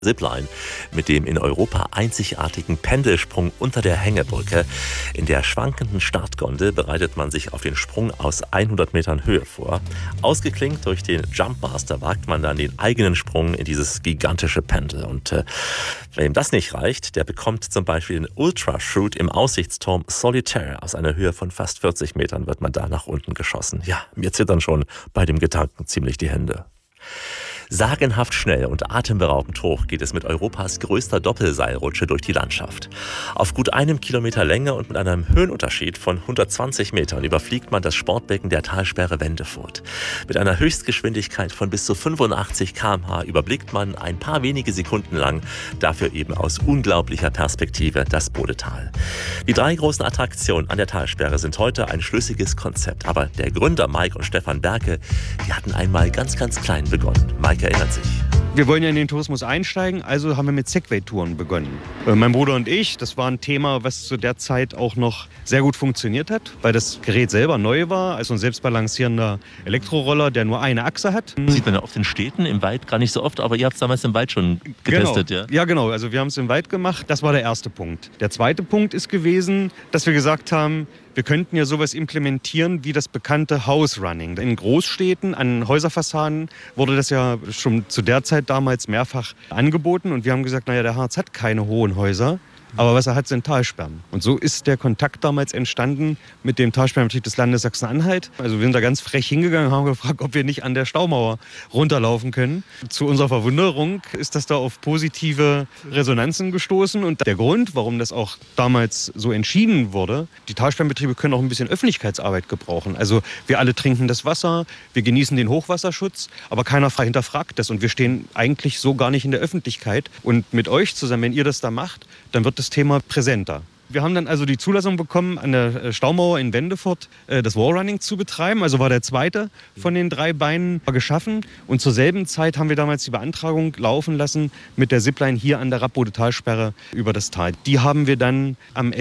Zipline mit dem in Europa einzigartigen Pendelsprung unter der Hängebrücke. In der schwankenden Startgondel bereitet man sich auf den Sprung aus 100 Metern Höhe vor. Ausgeklinkt durch den Jumpmaster wagt man dann den eigenen Sprung in dieses gigantische Pendel. Und wem das nicht reicht, der bekommt zum Beispiel den Ultrashoot im Aussichtsturm Solitaire. Aus einer Höhe von fast 40 Metern wird man da nach unten geschossen. Ja, mir zittern schon bei dem Gedanken ziemlich die Hände. Sagenhaft schnell und atemberaubend hoch geht es mit Europas größter Doppelseilrutsche durch die Landschaft. Auf gut 1 Kilometer Länge und mit einem Höhenunterschied von 120 Metern überfliegt man das Sportbecken der Talsperre Wendefurt. Mit einer Höchstgeschwindigkeit von bis zu 85 km/h überblickt man ein paar wenige Sekunden lang, dafür eben aus unglaublicher Perspektive, das Bodetal. Die 3 großen Attraktionen an der Talsperre sind heute ein schlüssiges Konzept. Aber der Gründer Mike und Stefan Berke, die hatten einmal ganz klein begonnen. Mike erinnert sich. Wir wollen ja in den Tourismus einsteigen, also haben wir mit Segway-Touren begonnen. Mein Bruder und ich, das war ein Thema, was zu der Zeit auch noch sehr gut funktioniert hat, weil das Gerät selber neu war, also ein selbstbalancierender Elektroroller, der nur eine Achse hat. Sieht man ja oft in Städten, im Wald gar nicht so oft, aber ihr habt es damals im Wald schon getestet, genau. Ja? Ja, genau, also wir haben es im Wald gemacht, das war der erste Punkt. Der zweite Punkt ist gewesen, dass wir gesagt haben, wir könnten ja sowas implementieren wie das bekannte House Running. In Großstädten, an Häuserfassaden wurde das ja schon zu der Zeit damals mehrfach angeboten. Und wir haben gesagt, naja, der Harz hat keine hohen Häuser. Aber was er hat, sind Talsperren. Und so ist der Kontakt damals entstanden mit dem Talsperrenbetrieb des Landes Sachsen-Anhalt. Also wir sind da ganz frech hingegangen und haben gefragt, ob wir nicht an der Staumauer runterlaufen können. Zu unserer Verwunderung ist das da auf positive Resonanzen gestoßen. Und der Grund, warum das auch damals so entschieden wurde, die Talsperrenbetriebe können auch ein bisschen Öffentlichkeitsarbeit gebrauchen. Also wir alle trinken das Wasser, wir genießen den Hochwasserschutz, aber keiner hinterfragt das. Und wir stehen eigentlich so gar nicht in der Öffentlichkeit. Und mit euch zusammen, wenn ihr das da macht, dann wird das Thema präsenter. Wir haben dann also die Zulassung bekommen, an der Staumauer in Wendefurt das Wallrunning zu betreiben. Also war der zweite von den 3 Beinen geschaffen. Und zur selben Zeit haben wir damals die Beantragung laufen lassen mit der Zipline hier an der Rappbode-Talsperre über das Tal. Die haben wir dann am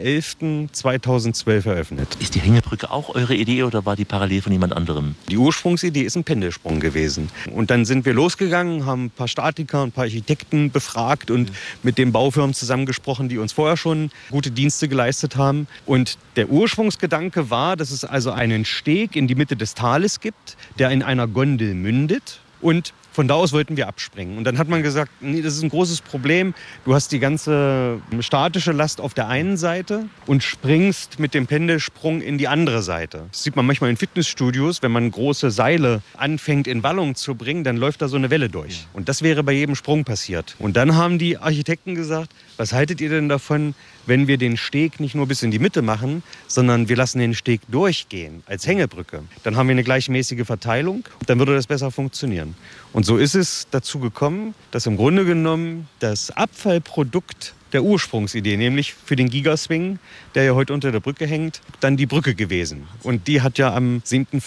11.11.2012 eröffnet. Ist die Hängebrücke auch eure Idee oder war die parallel von jemand anderem? Die Ursprungsidee ist ein Pendelsprung gewesen. Und dann sind wir losgegangen, haben ein paar Statiker, ein paar Architekten befragt und mit den Baufirmen zusammengesprochen, die uns vorher schon gute Dienste geleistet haben. Und der Ursprungsgedanke war, dass es also einen Steg in die Mitte des Tales gibt, der in einer Gondel mündet. Und von da aus wollten wir abspringen. Und dann hat man gesagt, nee, das ist ein großes Problem. Du hast die ganze statische Last auf der einen Seite und springst mit dem Pendelsprung in die andere Seite. Das sieht man manchmal in Fitnessstudios, wenn man große Seile anfängt in Wallung zu bringen, dann läuft da so eine Welle durch. Und das wäre bei jedem Sprung passiert. Und dann haben die Architekten gesagt, was haltet ihr denn davon, wenn wir den Steg nicht nur bis in die Mitte machen, sondern wir lassen den Steg durchgehen als Hängebrücke. Dann haben wir eine gleichmäßige Verteilung und dann würde das besser funktionieren. Und so ist es dazu gekommen, dass im Grunde genommen das Abfallprodukt der Ursprungsidee, nämlich für den Gigaswing, der ja heute unter der Brücke hängt, dann die Brücke gewesen. Und die hat ja am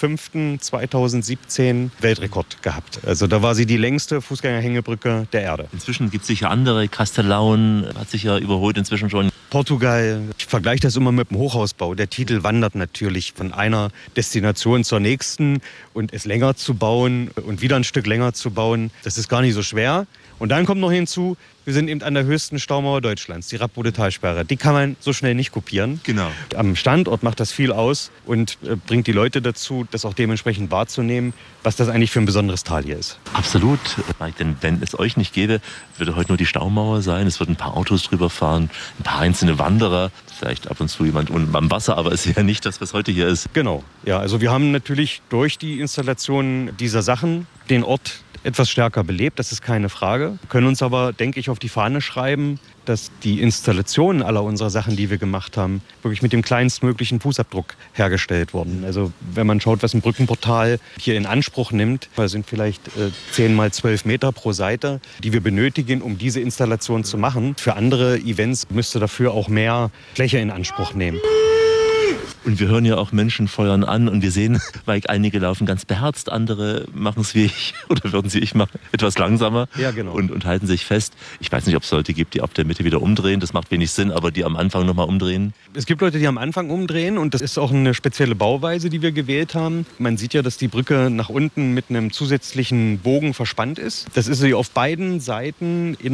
7.5.2017 Weltrekord gehabt. Also da war sie die längste Fußgängerhängebrücke der Erde. Inzwischen gibt es sicher andere. Castellaun hat sich ja überholt inzwischen schon. Portugal, ich vergleiche das immer mit dem Hochhausbau. Der Titel wandert natürlich von einer Destination zur nächsten und es länger zu bauen und wieder ein Stück länger zu bauen, das ist gar nicht so schwer. Und dann kommt noch hinzu, wir sind eben an der höchsten Staumauer Deutschlands, die Rappbode-Talsperre. Die kann man so schnell nicht kopieren. Genau. Am Standort macht das viel aus und bringt die Leute dazu, das auch dementsprechend wahrzunehmen, was das eigentlich für ein besonderes Tal hier ist. Absolut. Denn wenn es euch nicht gäbe, würde heute nur die Staumauer sein. Es würden ein paar Autos drüber fahren, ein paar einzelne Wanderer, vielleicht ab und zu jemand unten am Wasser, aber es ist ja nicht das, was heute hier ist. Genau. Ja, also wir haben natürlich durch die Installation dieser Sachen den Ort etwas stärker belebt, das ist keine Frage. Wir können uns aber, denke ich, auf die Fahne schreiben, dass die Installationen aller unserer Sachen, die wir gemacht haben, wirklich mit dem kleinstmöglichen Fußabdruck hergestellt wurden. Also wenn man schaut, was ein Brückenportal hier in Anspruch nimmt, das sind vielleicht 10 mal 12 Meter pro Seite, die wir benötigen, um diese Installation zu machen. Für andere Events müsste dafür auch mehr Fläche in Anspruch nehmen. Und wir hören ja auch Menschen feuern an und wir sehen, weil einige laufen ganz beherzt, andere machen es wie ich oder würden sie ich machen, etwas langsamer und halten sich fest. Ich weiß nicht, ob es Leute gibt, die ab der Mitte wieder umdrehen. Das macht wenig Sinn, aber die am Anfang nochmal umdrehen. Es gibt Leute, die am Anfang umdrehen und das ist auch eine spezielle Bauweise, die wir gewählt haben. Man sieht ja, dass die Brücke nach unten mit einem zusätzlichen Bogen verspannt ist. Das ist sie auf beiden Seiten